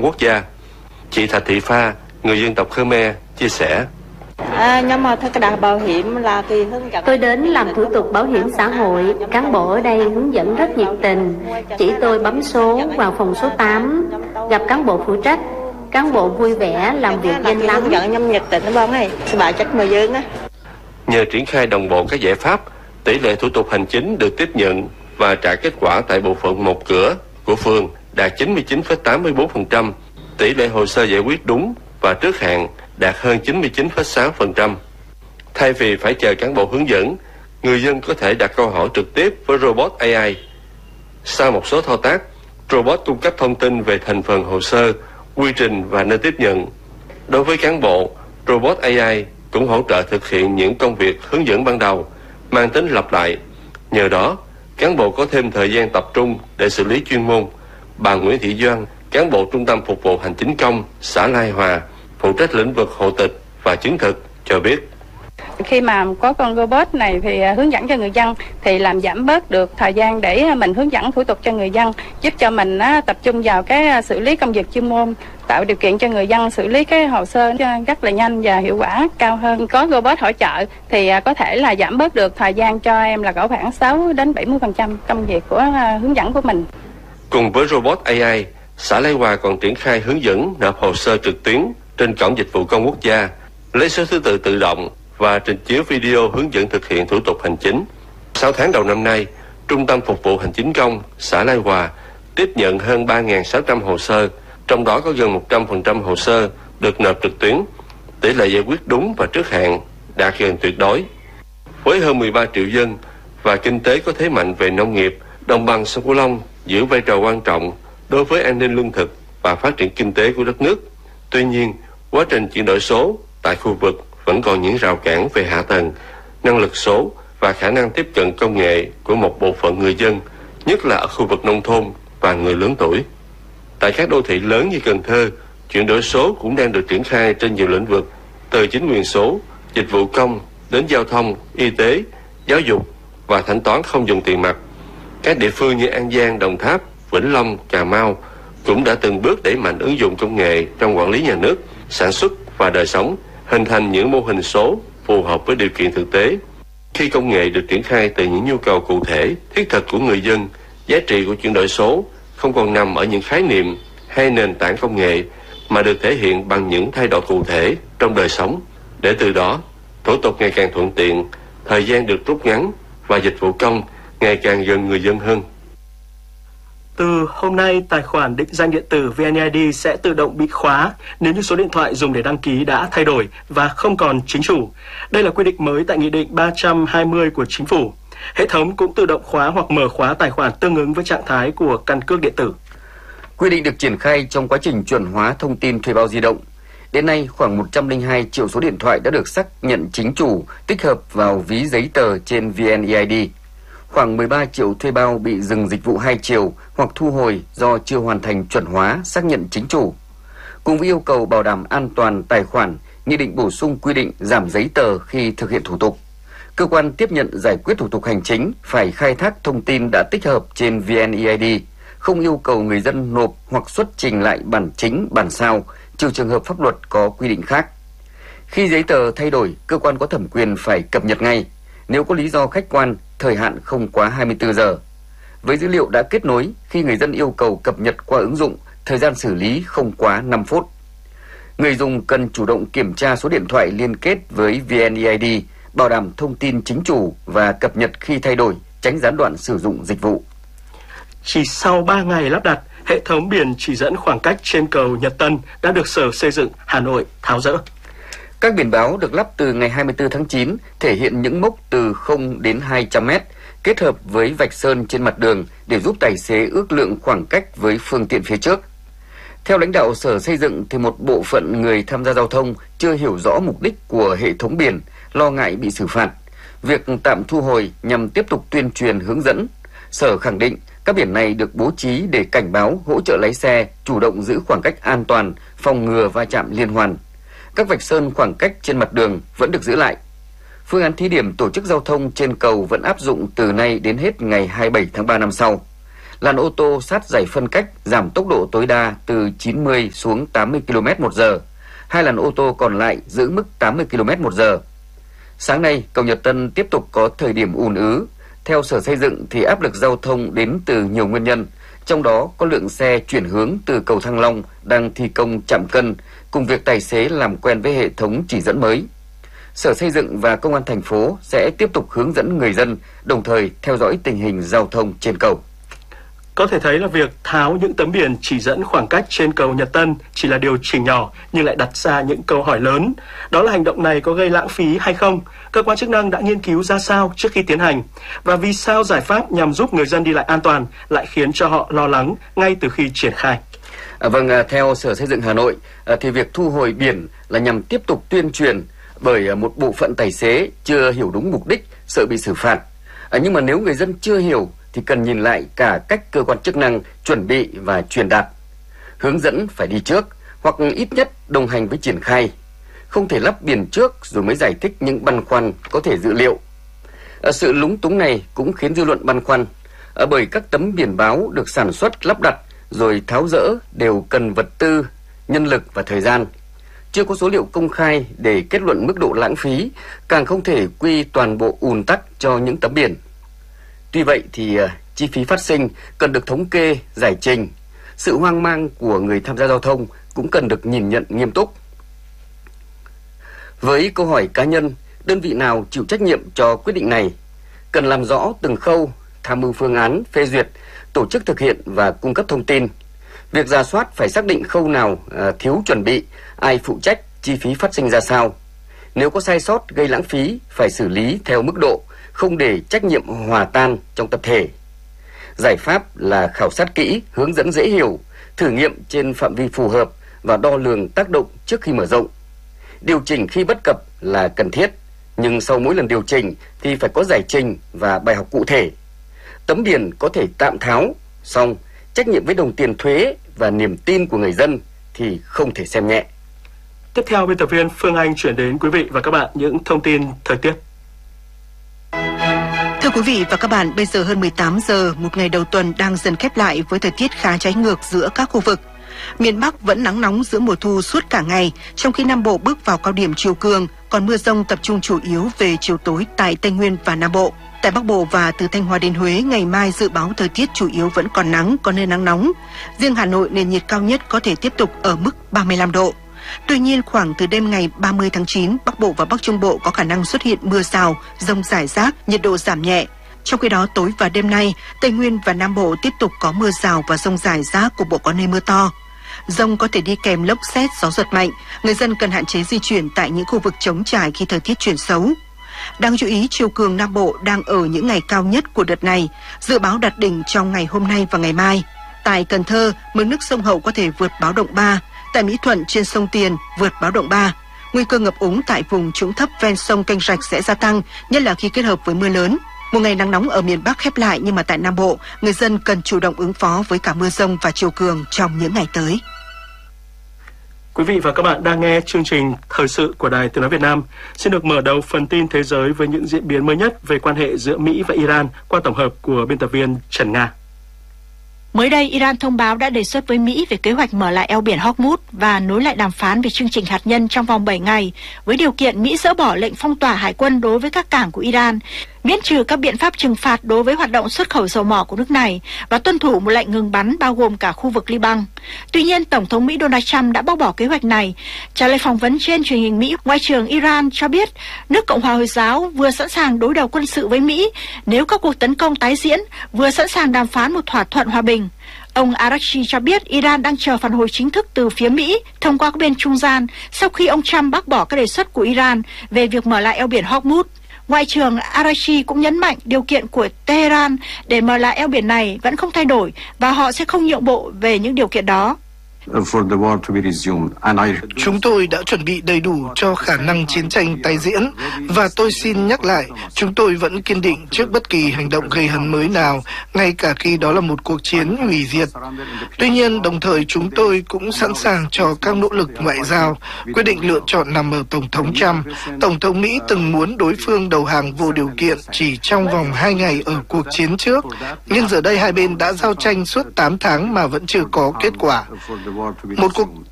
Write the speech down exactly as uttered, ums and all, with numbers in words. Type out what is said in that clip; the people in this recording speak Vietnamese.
quốc gia. Chị Thạch Thị Pha, người dân tộc Khmer, chia sẻ. À, nhưng mà cái đà bảo hiểm là kỳ hướng dẫn. Tôi đến làm thủ tục bảo hiểm xã hội, cán bộ ở đây hướng dẫn rất nhiệt tình. Chỉ tôi bấm số vào phòng số tám, gặp cán bộ phụ trách. Cán bộ vui vẻ, làm việc nhanh lắm. Hướng dẫn nhâm nhiệt tình đó này, bà chắc người dân á. Nhờ triển khai đồng bộ các giải pháp, tỷ lệ thủ tục hành chính được tiếp nhận và trả kết quả tại bộ phận một cửa của phường đạt chín mươi chín phẩy tám mươi tư phần trăm, tỷ lệ hồ sơ giải quyết đúng và trước hạn đạt hơn chín mươi chín phẩy sáu phần trăm. Thay vì phải chờ cán bộ hướng dẫn, người dân có thể đặt câu hỏi trực tiếp với robot a i. Sau một số thao tác, robot cung cấp thông tin về thành phần hồ sơ, quy trình và nơi tiếp nhận. Đối với cán bộ, robot a i cũng hỗ trợ thực hiện những công việc hướng dẫn ban đầu, mang tính lặp lại. Nhờ đó, cán bộ có thêm thời gian tập trung để xử lý chuyên môn. Bà Nguyễn Thị Doan, cán bộ Trung tâm Phục vụ Hành chính công, xã Lai Hòa, phụ trách lĩnh vực hộ tịch và chứng thực, cho biết. Khi mà có con robot này thì hướng dẫn cho người dân thì làm giảm bớt được thời gian để mình hướng dẫn thủ tục cho người dân, giúp cho mình tập trung vào cái xử lý công việc chuyên môn, tạo điều kiện cho người dân xử lý cái hồ sơ rất là nhanh và hiệu quả cao hơn. Có robot hỗ trợ thì có thể là giảm bớt được thời gian cho em là cỡ khoảng sáu đến bảy mươi phần trăm công việc của hướng dẫn của mình. Cùng với robot a i, xã Lai Hòa còn triển khai hướng dẫn nộp hồ sơ trực tuyến trên cổng dịch vụ công quốc gia, lấy số thứ tự tự động và trình chiếu video hướng dẫn thực hiện thủ tục hành chính. sáu tháng đầu năm nay, Trung tâm Phục vụ Hành chính công, xã Lai Hòa tiếp nhận hơn ba nghìn sáu trăm hồ sơ, trong đó có gần một trăm phần trăm hồ sơ được nộp trực tuyến. Tỷ lệ giải quyết đúng và trước hạn đạt gần tuyệt đối. Với hơn mười ba triệu dân và kinh tế có thế mạnh về nông nghiệp, đồng bằng sông Cửu Long giữ vai trò quan trọng đối với an ninh lương thực và phát triển kinh tế của đất nước. Tuy nhiên, quá trình chuyển đổi số tại khu vực vẫn còn những rào cản về hạ tầng, năng lực số và khả năng tiếp cận công nghệ của một bộ phận người dân, nhất là ở khu vực nông thôn và người lớn tuổi. Tại các đô thị lớn như Cần Thơ, chuyển đổi số cũng đang được triển khai trên nhiều lĩnh vực, từ chính quyền số, dịch vụ công đến giao thông, y tế, giáo dục và thanh toán không dùng tiền mặt. Các địa phương như An Giang, Đồng Tháp, Vĩnh Long, Cà Mau cũng đã từng bước đẩy mạnh ứng dụng công nghệ trong quản lý nhà nước, sản xuất và đời sống, hình thành những mô hình số phù hợp với điều kiện thực tế. Khi công nghệ được triển khai từ những nhu cầu cụ thể, thiết thực của người dân, giá trị của chuyển đổi số không còn nằm ở những khái niệm hay nền tảng công nghệ, mà được thể hiện bằng những thay đổi cụ thể trong đời sống, để từ đó thủ tục ngày càng thuận tiện, thời gian được rút ngắn và dịch vụ công ngày càng gần người dân hơn. Từ hôm nay, tài khoản định danh điện tử vê en i đê sẽ tự động bị khóa nếu như số điện thoại dùng để đăng ký đã thay đổi và không còn chính chủ. Đây là quy định mới tại Nghị định ba trăm hai mươi của Chính phủ. Hệ thống cũng tự động khóa hoặc mở khóa tài khoản tương ứng với trạng thái của căn cước điện tử. Quy định được triển khai trong quá trình chuẩn hóa thông tin thuê bao di động. Đến nay, khoảng một trăm lẻ hai triệu số điện thoại đã được xác nhận chính chủ, tích hợp vào ví giấy tờ trên vê en i đê. Khoảng mười ba triệu thuê bao bị dừng dịch vụ hai chiều hoặc thu hồi do chưa hoàn thành chuẩn hóa xác nhận chính chủ. Cùng với yêu cầu bảo đảm an toàn tài khoản, Nghị định bổ sung quy định giảm giấy tờ khi thực hiện thủ tục. Cơ quan tiếp nhận giải quyết thủ tục hành chính phải khai thác thông tin đã tích hợp trên vê en i đê, không yêu cầu người dân nộp hoặc xuất trình lại bản chính, bản sao, trừ trường hợp pháp luật có quy định khác. Khi giấy tờ thay đổi, cơ quan có thẩm quyền phải cập nhật ngay. Nếu có lý do khách quan, thời hạn không quá hai mươi tư giờ. Với dữ liệu đã kết nối, khi người dân yêu cầu cập nhật qua ứng dụng, thời gian xử lý không quá năm phút. Người dùng cần chủ động kiểm tra số điện thoại liên kết với vê en i đê, bảo đảm thông tin chính chủ và cập nhật khi thay đổi, tránh gián đoạn sử dụng dịch vụ. Chỉ sau ba ngày lắp đặt, hệ thống biển chỉ dẫn khoảng cách trên cầu Nhật Tân đã được Sở Xây dựng Hà Nội tháo dỡ. Các biển báo được lắp từ ngày hai mươi tư tháng chín thể hiện những mốc từ không đến hai trăm mét, kết hợp với vạch sơn trên mặt đường để giúp tài xế ước lượng khoảng cách với phương tiện phía trước. Theo lãnh đạo Sở Xây dựng thì một bộ phận người tham gia giao thông chưa hiểu rõ mục đích của hệ thống biển, lo ngại bị xử phạt. Việc tạm thu hồi nhằm tiếp tục tuyên truyền hướng dẫn. Sở khẳng định các biển này được bố trí để cảnh báo, hỗ trợ lái xe chủ động giữ khoảng cách an toàn, phòng ngừa va chạm liên hoàn. Các vạch sơn khoảng cách trên mặt đường vẫn được giữ lại. Phương án thí điểm tổ chức giao thông trên cầu vẫn áp dụng từ nay đến hết ngày hai mươi bảy tháng ba năm sau. làn ô tô sát dải phân cách giảm tốc độ tối đa từ chín mươi xuống tám mươi ki lô mét một giờ. Hai làn ô tô còn lại giữ mức tám mươi ki lô mét một giờ. Sáng nay, cầu Nhật Tân tiếp tục có thời điểm ùn ứ. Theo Sở Xây dựng thì áp lực giao thông đến từ nhiều nguyên nhân, trong đó có lượng xe chuyển hướng từ cầu Thăng Long đang thi công chạm cân, cùng việc tài xế làm quen với hệ thống chỉ dẫn mới. Sở Xây dựng và Công an thành phố sẽ tiếp tục hướng dẫn người dân, đồng thời theo dõi tình hình giao thông trên cầu. Có thể thấy là việc tháo những tấm biển chỉ dẫn khoảng cách trên cầu Nhật Tân chỉ là điều chỉnh nhỏ nhưng lại đặt ra những câu hỏi lớn. Đó là hành động này có gây lãng phí hay không? Cơ quan chức năng đã nghiên cứu ra sao trước khi tiến hành? Và vì sao giải pháp nhằm giúp người dân đi lại an toàn lại khiến cho họ lo lắng ngay từ khi triển khai? À, vâng, à, theo Sở Xây dựng Hà Nội à, thì việc thu hồi biển là nhằm tiếp tục tuyên truyền, bởi à, một bộ phận tài xế chưa hiểu đúng mục đích, sợ bị xử phạt. À, nhưng mà nếu người dân chưa hiểu thì cần nhìn lại cả cách cơ quan chức năng chuẩn bị và truyền đạt. Hướng dẫn phải đi trước, hoặc ít nhất đồng hành với triển khai. Không thể lắp biển trước rồi mới giải thích những băn khoăn có thể dự liệu. À, sự lúng túng này cũng khiến dư luận băn khoăn, à, bởi các tấm biển báo được sản xuất lắp đặt rồi tháo dỡ đều cần vật tư, nhân lực và thời gian. Chưa có số liệu công khai để kết luận mức độ lãng phí, càng không thể quy toàn bộ ùn tắc cho những tấm biển. Tuy vậy thì uh, chi phí phát sinh cần được thống kê, giải trình. Sự hoang mang của người tham gia giao thông cũng cần được nhìn nhận nghiêm túc. Với câu hỏi cá nhân, đơn vị nào chịu trách nhiệm cho quyết định này? Cần làm rõ từng khâu, tham mưu phương án, phê duyệt, tổ chức thực hiện và cung cấp thông tin. Việc rà soát phải xác định khâu nào uh, thiếu chuẩn bị, ai phụ trách, chi phí phát sinh ra sao. Nếu có sai sót gây lãng phí, phải xử lý theo mức độ, không để trách nhiệm hòa tan trong tập thể. Giải pháp là khảo sát kỹ, hướng dẫn dễ hiểu, thử nghiệm trên phạm vi phù hợp và đo lường tác động trước khi mở rộng. Điều chỉnh khi bất cập là cần thiết, nhưng sau mỗi lần điều chỉnh thì phải có giải trình và bài học cụ thể. Tấm biển có thể tạm tháo, song trách nhiệm với đồng tiền thuế và niềm tin của người dân thì không thể xem nhẹ. Tiếp theo, biên tập viên Phương Anh chuyển đến quý vị và các bạn những thông tin thời tiết. Thưa quý vị và các bạn, bây giờ hơn mười tám giờ, một ngày đầu tuần đang dần khép lại với thời tiết khá trái ngược giữa các khu vực. Miền Bắc vẫn nắng nóng giữa mùa thu suốt cả ngày, trong khi Nam Bộ bước vào cao điểm chiều cường, còn mưa rông tập trung chủ yếu về chiều tối tại Tây Nguyên và Nam Bộ. Tại Bắc Bộ và từ Thanh Hóa đến Huế, ngày mai dự báo thời tiết chủ yếu vẫn còn nắng, có nơi nắng nóng. Riêng Hà Nội, nền nhiệt cao nhất có thể tiếp tục ở mức ba mươi lăm độ. Tuy nhiên, khoảng từ đêm ngày ba mươi tháng chín, Bắc Bộ và Bắc Trung Bộ có khả năng xuất hiện mưa rào, dông rải rác, nhiệt độ giảm nhẹ. Trong khi đó, tối và đêm nay, Tây Nguyên và Nam Bộ tiếp tục có mưa rào và dông rải rác, cục bộ có nơi mưa to. Dông có thể đi kèm lốc sét, gió giật mạnh. Người dân cần hạn chế di chuyển tại những khu vực trống trải khi thời tiết chuyển xấu. Đáng chú ý, chiều cường Nam Bộ đang ở những ngày cao nhất của đợt này, dự báo đạt đỉnh trong ngày hôm nay và ngày mai. Tại Cần Thơ, mực nước sông Hậu có thể vượt báo động ba. Tại Mỹ Thuận trên sông Tiền vượt báo động ba. Nguy cơ ngập úng tại vùng trũng thấp ven sông kênh rạch sẽ gia tăng, nhất là khi kết hợp với mưa lớn. Một ngày nắng nóng ở miền Bắc khép lại, nhưng mà tại Nam Bộ, người dân cần chủ động ứng phó với cả mưa rông và chiều cường trong những ngày tới. Quý vị và các bạn đang nghe chương trình Thời sự của Đài Tiếng nói Việt Nam. Xin được mở đầu phần tin thế giới với những diễn biến mới nhất về quan hệ giữa Mỹ và Iran qua tổng hợp của biên tập viên Trần Nga. Mới đây, Iran thông báo đã đề xuất với Mỹ về kế hoạch mở lại eo biển Hormuz và nối lại đàm phán về chương trình hạt nhân trong vòng bảy ngày, với điều kiện Mỹ dỡ bỏ lệnh phong tỏa hải quân đối với các cảng của Iran, miễn trừ các biện pháp trừng phạt đối với hoạt động xuất khẩu dầu mỏ của nước này và tuân thủ một lệnh ngừng bắn bao gồm cả khu vực Liban. Tuy nhiên, Tổng thống Mỹ Donald Trump đã bác bỏ kế hoạch này. Trả lời phỏng vấn trên truyền hình Mỹ, Ngoại trưởng Iran cho biết nước Cộng hòa Hồi giáo vừa sẵn sàng đối đầu quân sự với Mỹ nếu các cuộc tấn công tái diễn, vừa sẵn sàng đàm phán một thỏa thuận hòa bình. Ông Araghchi cho biết Iran đang chờ phản hồi chính thức từ phía Mỹ thông qua các bên trung gian sau khi ông Trump bác bỏ các đề xuất của Iran về việc mở lại eo biển Hormuz. Ngoại trưởng Araghchi cũng nhấn mạnh điều kiện của Tehran để mở lại eo biển này vẫn không thay đổi và họ sẽ không nhượng bộ về những điều kiện đó. Chúng tôi đã chuẩn bị đầy đủ cho khả năng chiến tranh tái diễn, và tôi xin nhắc lại, chúng tôi vẫn kiên định trước bất kỳ hành động gây hấn mới nào, ngay cả khi đó là một cuộc chiến hủy diệt. Tuy nhiên, đồng thời chúng tôi cũng sẵn sàng cho các nỗ lực ngoại giao. Quyết định lựa chọn nằm ở Tổng thống Trump. Tổng thống Mỹ từng muốn đối phương đầu hàng vô điều kiện chỉ trong vòng hai ngày ở cuộc chiến trước, nhưng giờ đây hai bên đã giao tranh suốt tám tháng mà vẫn chưa có kết quả. Một cuộc